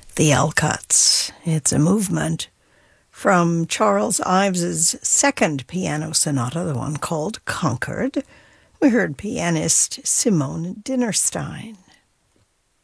The Alcotts. It's a movement from Charles Ives's second piano sonata, the one called Concord. We heard pianist Simone Dinnerstein.